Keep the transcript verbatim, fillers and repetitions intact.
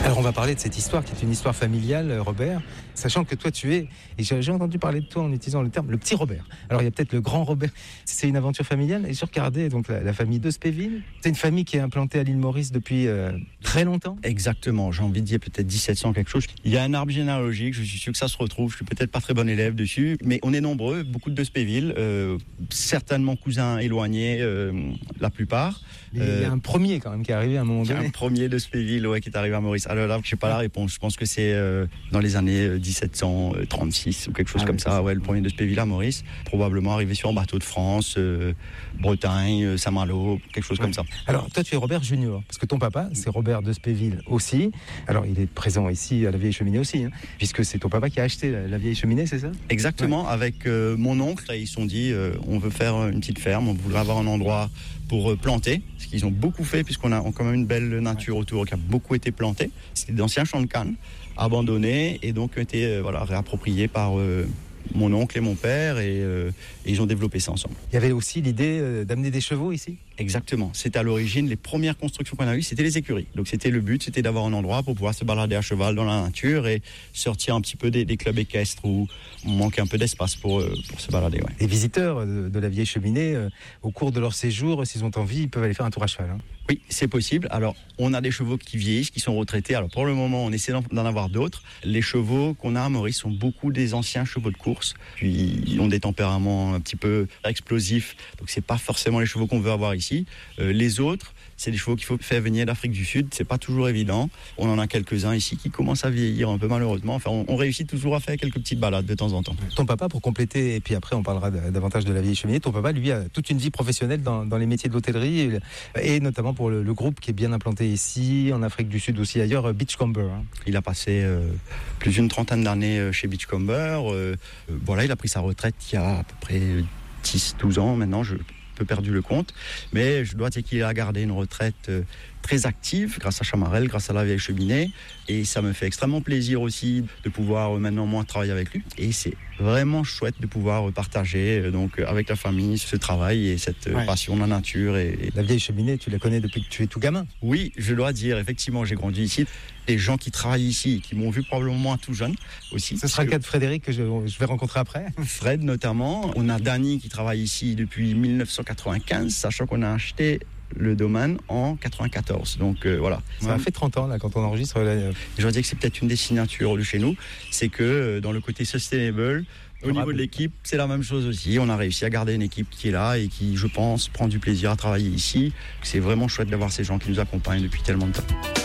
Alors on va parler de cette histoire qui est une histoire familiale, Robert, sachant que toi tu es, et j'ai, j'ai entendu parler de toi en utilisant le terme, le petit Robert. Alors il y a peut-être le grand Robert, c'est une aventure familiale, et j'ai regardé donc la, la famille d'Ospéville. C'est une famille qui est implantée à l'île Maurice depuis euh, très longtemps. Exactement, j'ai envie de dire peut-être dix-sept cents quelque chose. Il y a un arbre généalogique, je suis sûr que ça se retrouve, je suis peut-être pas très bon élève dessus, mais on est nombreux, beaucoup d'Ospéville, euh, certainement cousins éloignés, euh, la plupart. Il y a un premier quand même qui est arrivé à un moment donné. Un premier d'Ospéville, ouais, qui est arrivé à Maurice. Alors là, je n'ai pas la réponse. Je pense que c'est euh, dans les années dix-sept cent trente-six ou quelque chose ah, comme oui, ça. Ouais, le premier d'Ospéville à Maurice, probablement arrivé sur un bateau de France, euh, Bretagne, Saint-Malo, quelque chose ouais. comme ça. Alors toi, tu es Robert Junior, parce que ton papa, c'est Robert d'Ospéville aussi. Alors il est présent ici à la Vieille Cheminée aussi, hein, puisque c'est ton papa qui a acheté la, la Vieille Cheminée, c'est ça? Exactement. Ouais. Avec euh, mon oncle, ils se sont dit, euh, on veut faire une petite ferme, on voudrait avoir un endroit pour planter, ce qu'ils ont beaucoup fait puisqu'on a quand même une belle nature autour qui a beaucoup été plantée. C'était d'anciens champs de canne abandonnés et donc ont été euh, voilà, réappropriés par euh, mon oncle et mon père et, euh, et ils ont développé ça ensemble. Il y avait aussi l'idée euh, d'amener des chevaux ici? Exactement. C'était à l'origine, les premières constructions qu'on a eues, c'était les écuries. Donc c'était le but, c'était d'avoir un endroit pour pouvoir se balader à cheval dans la nature et sortir un petit peu des, des clubs équestres où on manquait un peu d'espace pour, pour se balader. Ouais. Les visiteurs de, de la Vieille Cheminée, euh, au cours de leur séjour, s'ils ont envie, ils peuvent aller faire un tour à cheval. Hein. Oui, c'est possible. Alors, on a des chevaux qui vieillissent, qui sont retraités. Alors, pour le moment, on essaie d'en avoir d'autres. Les chevaux qu'on a à Maurice sont beaucoup des anciens chevaux de course. Puis, ils ont des tempéraments un petit peu explosifs. Donc, c'est pas forcément les chevaux qu'on veut avoir ici. Euh, les autres, c'est des chevaux qu'il faut faire venir d'Afrique du Sud. C'est pas toujours évident. On en a quelques-uns ici qui commencent à vieillir un peu malheureusement. Enfin, on, on réussit toujours à faire quelques petites balades de temps en temps. Ton papa, pour compléter, et puis après on parlera davantage de la Vieille Cheminée, ton papa, lui, a toute une vie professionnelle dans, dans les métiers de l'hôtellerie et, et notamment pour le, le groupe qui est bien implanté ici, en Afrique du Sud aussi ailleurs, Beachcomber. Hein. Il a passé euh, plus d'une trentaine d'années chez Beachcomber. Euh, euh, voilà, il a pris sa retraite il y a à peu près dix douze ans maintenant. Je perdu le compte, mais je dois dire qu'il a gardé une retraite euh, très active grâce à Chamarel, grâce à la Vieille Cheminée, et ça me fait extrêmement plaisir aussi de pouvoir euh, maintenant moi travailler avec lui, et c'est vraiment chouette de pouvoir euh, partager euh, donc avec la famille ce travail et cette euh, ouais. passion de la nature. Et, et... La Vieille Cheminée, tu la connais depuis que tu es tout gamin? Oui, je dois dire, effectivement, j'ai grandi ici. Les gens qui travaillent ici, qui m'ont vu probablement tout jeune aussi. Ce sera le cas de Frédéric que je, je vais rencontrer après. Fred notamment. On a Dany qui travaille ici depuis dix-neuf cent quatre-vingt-quinze, sachant qu'on a acheté le domaine en quatre-vingt-quatorze. Donc euh, voilà. Ça ouais. a fait trente ans là quand on enregistre. Là. Je dois dire que c'est peut-être une des signatures de chez nous, c'est que euh, dans le côté sustainable, au niveau de l'équipe, c'est la même chose aussi. On a réussi à garder une équipe qui est là et qui, je pense, prend du plaisir à travailler ici. C'est vraiment chouette d'avoir ces gens qui nous accompagnent depuis tellement de temps.